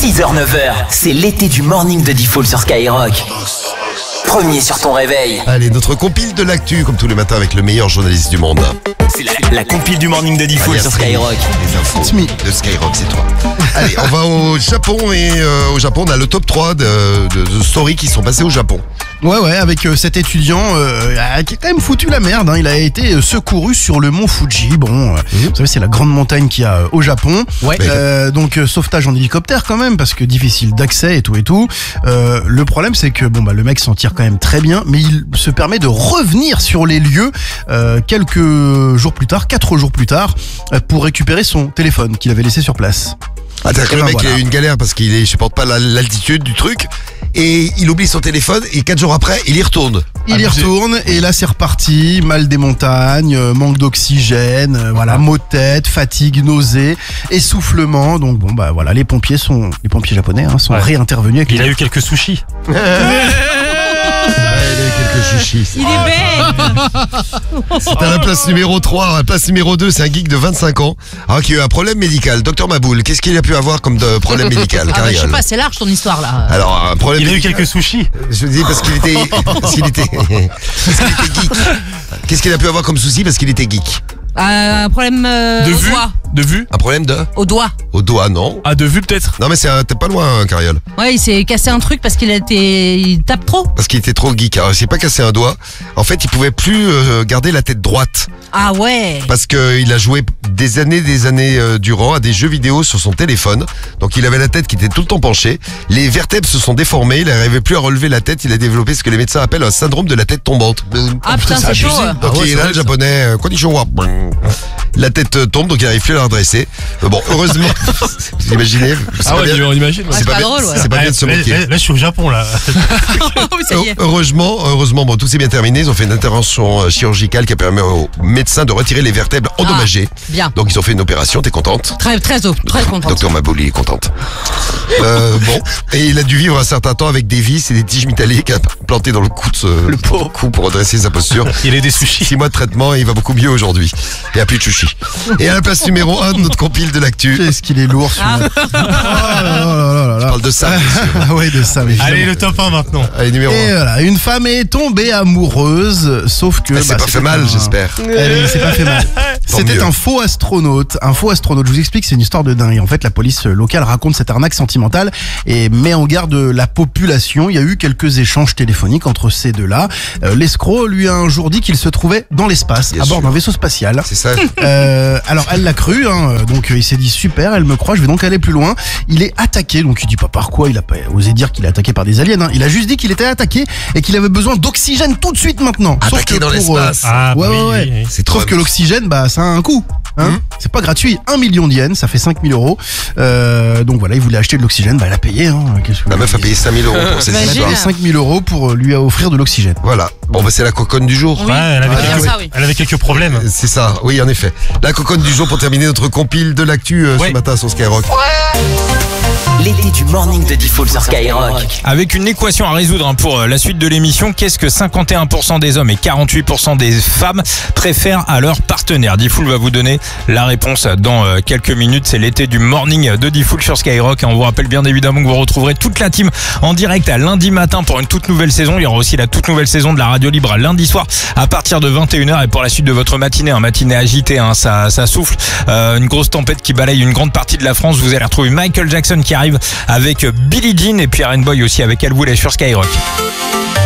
6h-9h, c'est l'été du morning de Diffoul sur Skyrock. Premier sur ton réveil. Allez, notre compile de l'actu, comme tous les matins avec le meilleur journaliste du monde. C'est la compile du morning de Diffoul sur Skyrock. Les infos de Skyrock, c'est toi. Allez, on va au Japon et au Japon, on a le top 3 de stories qui sont passées au Japon. Ouais, avec cet étudiant qui a quand même foutu la merde. Il a été secouru sur le mont Fuji. Bon, vous savez, c'est la grande montagne qu'il y a au Japon. Ouais. Donc sauvetage en hélicoptère quand même, parce que difficile d'accès et tout. Le problème, c'est que le mec s'en tire quand même très bien, mais il se permet de revenir sur les lieux quelques jours plus tard, 4 jours plus tard, pour récupérer son téléphone qu'il avait laissé sur place. Ah, le mec, il a eu une galère parce qu'il supporte pas l'altitude du truc. Et il oublie son téléphone et 4 jours après, il y retourne. Il y retourne et là c'est reparti, mal des montagnes, manque d'oxygène, maux de tête, fatigue, nausée, essoufflement. Donc les pompiers japonais sont réintervenus avec Il a eu quelques sushis. Il a eu quelques chichis. Il est bête. C'est à la place numéro 3. La place numéro 2, c'est un geek de 25 ans qui a eu un problème médical. Docteur Maboul, qu'est-ce qu'il a pu avoir comme problème médical, Je sais pas, c'est large ton histoire là. Alors, un problème Il a eu médical. quelques sushis. Je dis parce qu'il était geek. Qu'est-ce qu'il a pu avoir comme souci parce qu'il était geek? Un problème De au vue. doigt. De vue. Un problème Au doigt. au doigt, non? Ah, de vue peut-être. Non mais t'es pas loin, Cariole. Ouais, il s'est cassé un truc parce il tape trop. Parce qu'il était trop geek. Alors il s'est pas cassé un doigt. En fait, il pouvait plus garder la tête droite. Ah ouais. Parce qu'il a joué des années durant à des jeux vidéo sur son téléphone. Donc il avait la tête qui était tout le temps penchée. Les vertèbres se sont déformées. Il n'arrivait plus à relever la tête. Il a développé ce que les médecins appellent un syndrome de la tête tombante. Ah putain, c'est chaud. Donc il est là, le japonais, konnichiwa. La tête tombe, donc il n'arrive plus à la redresser. Bon, heureusement, vous imaginez. Ah ouais, on imagine. c'est pas drôle, ouais. C'est pas bien de se moquer. Là, je suis au Japon, là. Ça y est. Heureusement, tout s'est bien terminé. Ils ont fait une intervention chirurgicale qui a permis aux médecins de retirer les vertèbres endommagées. Bien. Donc ils ont fait une opération. T'es contente? Très contente. Docteur Mabouli est contente. Et il a dû vivre un certain temps avec des vis et des tiges métalliques plantées dans le cou pour redresser sa posture. Il est des sushis. 6 mois de traitement et il va beaucoup mieux aujourd'hui. Il n'y a plus de sushi. Et à la place numéro 1 de notre compile de l'actu, Qu'est-ce qu'il est lourd celui-là. je parle de ça, bien sûr. Ah ouais, de ça, mais Allez, le top 1 maintenant. Allez, numéro 1. Et voilà, une femme est tombée amoureuse, sauf que... C'est pas fait mal, j'espère. C'est pas fait mal. Tant C'était mieux. un faux astronaute. Je vous explique, c'est une histoire de dingue. En fait, la police locale raconte cette arnaque sentimentale et met en garde la population. Il y a eu quelques échanges téléphoniques entre ces deux-là. L'escroc lui a un jour dit qu'il se trouvait dans l'espace, Bien à bord sûr. d'un vaisseau spatial. C'est ça. Alors elle l'a cru, donc il s'est dit super, elle me croit, je vais donc aller plus loin. Il est attaqué, donc il dit pas par quoi, il a pas osé dire qu'il est attaqué par des aliens. Il a juste dit qu'il était attaqué et qu'il avait besoin d'oxygène tout de suite maintenant. Attaqué dans l'espace. Ah, Ouais, oui, ouais. oui. C'est trop. Sauf que l'oxygène, ça a un coût. C'est pas gratuit. 1 million d'yens, ça fait 5 000 euros. Donc voilà, il voulait acheter de l'oxygène, elle a payé. Qu'est-ce que La vous meuf a voulez payé 5 000 euros pour cette Elle a Imagine. histoire. payé 5 000 euros pour lui offrir de l'oxygène. Voilà. Bon, c'est la coconne du jour. Oui. Ouais, elle avait, Ah, quelques, ça, oui. elle avait quelques problèmes. C'est ça, oui, en effet. La coconne du jour pour terminer notre compile de l'actu Ouais. ce matin sur Skyrock. L'été du morning de Diffoul sur Skyrock. Avec une équation à résoudre pour la suite de l'émission, qu'est-ce que 51% des hommes et 48% des femmes préfèrent à leur partenaire? Diffoul va vous donner la réponse dans quelques minutes. C'est l'été du morning de Diffoul sur Skyrock. Et on vous rappelle bien évidemment que vous retrouverez toute la team en direct à lundi matin pour une toute nouvelle saison. Il y aura aussi la toute nouvelle saison de la radio libre à lundi soir à partir de 21h. Et pour la suite de votre matinée, un matinée agité, ça souffle. Une grosse tempête qui balaye une grande partie de la France. Vous allez retrouver Michael Jackson qui arrive avec Billie Jean et puis Aaron Boy aussi avec Elle voulait sur Skyrock.